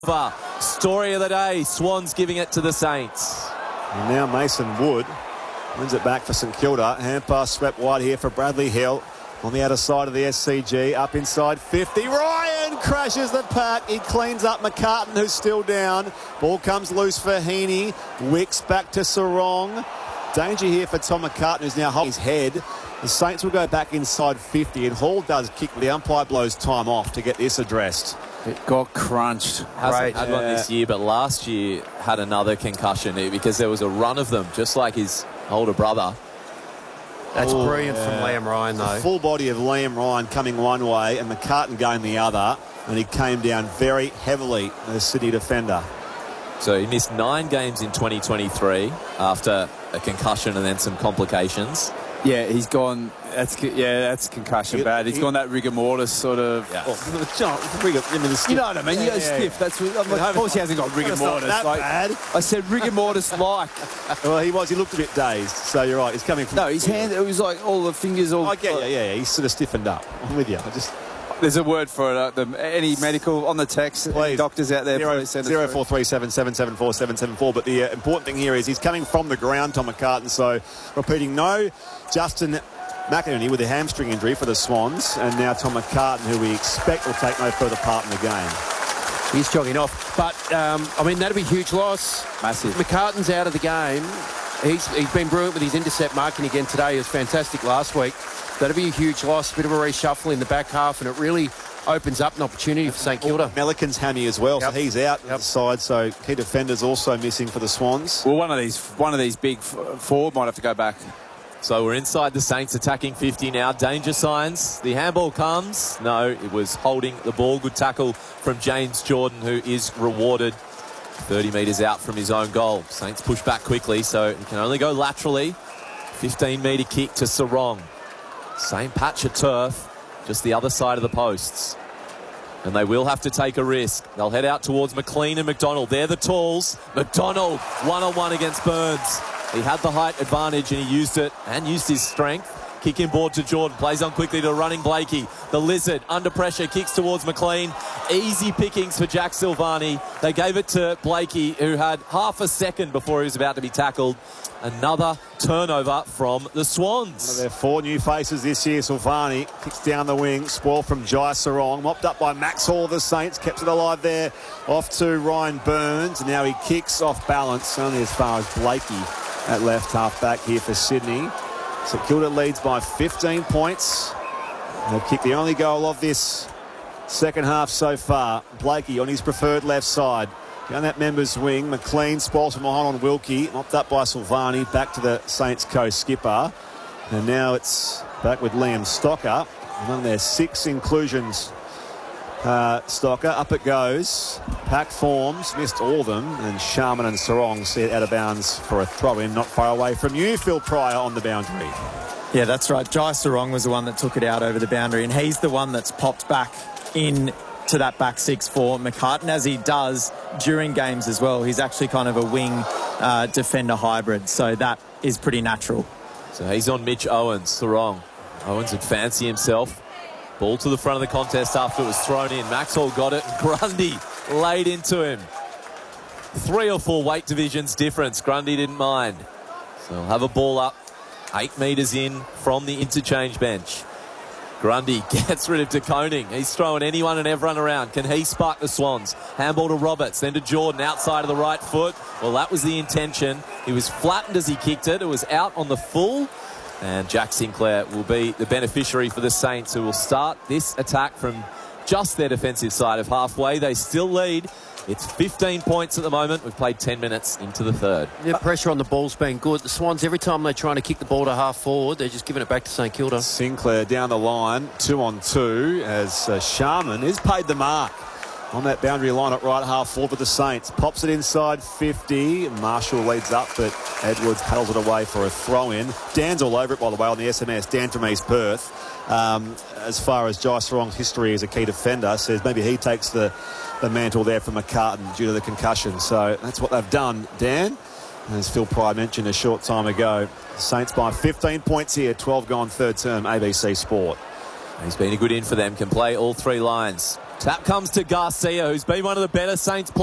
Story of the day, Swans giving it to the Saints. And now Mason Wood wins it back for St Kilda. Hand pass swept wide here for Bradley Hill. On the outer side of the SCG, up inside 50. Ryan crashes the pack. He cleans up McCartan, who's still down. Ball comes loose for Heaney. Wicks back to Sarong. Danger here for Tom McCartan, who's now holding his head. The Saints will go back inside 50, and Hall does kick, but the umpire blows time off to get this addressed. It got crunched. Hasn't had one this year, but last year had another concussion because there was a run of them, just like his older brother. That's brilliant from Liam Ryan, though. The full body of Liam Ryan coming one way and McCartan going the other, and he came down very heavily, the Sydney defender. So he missed 9 games in 2023 after a concussion and then some complications. Yeah, he's gone. That's concussion bad. He's gone that rigor mortis sort of. Yeah. You know what I mean? You go stiff. That's what, of course he hasn't got rigor mortis. That like, bad. I said rigor mortis like. Well, he looked a bit dazed, so you're right. He's coming from... No, his hand, it was like all the fingers all... I get you, yeah. He's sort of stiffened up. I'm with you. There's a word for it. Any medical on the text, any doctors out there, please send us 0437 774 774. But the important thing here is he's coming from the ground, Tom McCartan. So, repeating, no Justin McInerney with a hamstring injury for the Swans. And now Tom McCartan, who we expect will take no further part in the game. He's jogging off. But, I mean, that'd be a huge loss. Massive. McCartan's out of the game. He's been brilliant with his intercept marking again today. He was fantastic last week. That'll be a huge loss, bit of a reshuffle in the back half, and it really opens up an opportunity for St Kilda. Melican's hammy as well, so he's out the side. So key defenders also missing for the Swans. Well, one of these big forward might have to go back. So we're inside the Saints attacking 50 now. Danger signs. The handball comes. No, it was holding the ball. Good tackle from James Jordan, who is rewarded 30 metres out from his own goal. Saints push back quickly, so he can only go laterally. 15-metre kick to Sarong. Same patch of turf, just the other side of the posts. And they will have to take a risk. They'll head out towards McLean and McDonald. They're the talls. McDonald, one-on-one against Burns. He had the height advantage and he used it and used his strength. Kick inboard to Jordan. Plays on quickly to running Blakey. The Lizard, under pressure, kicks towards McLean. Easy pickings for Jack Silvani. They gave it to Blakey, who had half a second before he was about to be tackled. Another turnover from the Swans. One of their 4 new faces this year. Silvani kicks down the wing. Spoil from Jai Sarong. Mopped up by Max Hall of the Saints. Kept it alive there. Off to Ryan Burns. And now he kicks off balance. Only as far as Blakey at left half back here for Sydney. St Kilda leads by 15 points. They've kicked the only goal of this second half so far. Blakey on his preferred left side. Down that members wing. McLean spoils from behind on Wilkie. Mopped up by Silvani. Back to the Saints co-skipper. And now it's back with Liam Stocker. Among their 6 inclusions, Stocker. Up it goes. Pack forms. Missed all of them. And Sharman and Sarong set out of bounds for a throw-in. Not far away from you, Phil Pryor, on the boundary. Yeah, that's right. Jai Sarong was the one that took it out over the boundary, and he's the one that's popped back in to that back 6 for McCartan, as he does during games as well. He's actually kind of a wing defender hybrid, so that is pretty natural. So he's on Mitch Owens, Sarong. Owens would fancy himself. Ball to the front of the contest after it was thrown in. Maxwell got it. Grundy laid into him. 3 or 4 weight divisions difference. Grundy didn't mind. So he'll have a ball up 8 metres in from the interchange bench. Grundy gets rid of De Koning. He's throwing anyone and everyone around. Can he spark the Swans? Handball to Roberts, then to Jordan outside of the right foot. Well, that was the intention. He was flattened as he kicked it. It was out on the full. And Jack Sinclair will be the beneficiary for the Saints, who will start this attack from just their defensive side of halfway. They still lead. It's 15 points at the moment. We've played 10 minutes into the third. Yeah, pressure on the ball's been good. The Swans, every time they're trying to kick the ball to half forward, they're just giving it back to St Kilda. Sinclair down the line, 2-on-2, as Sharman has paid the mark on that boundary line at right half forward for the Saints. Pops it inside 50. Marshall leads up, but Edwards paddles it away for a throw-in. Dan's all over it, by the way, on the SMS. Dan from East Perth. As far as Jai Sarong's history as a key defender, says maybe he takes the mantle there for McCartan due to the concussion. So that's what they've done, Dan. As Phil Pryor mentioned a short time ago, Saints by 15 points here, 12 gone third term, ABC Sport. He's been a good in for them, can play all 3 lines. Tap comes to Garcia, who's been one of the better Saints players.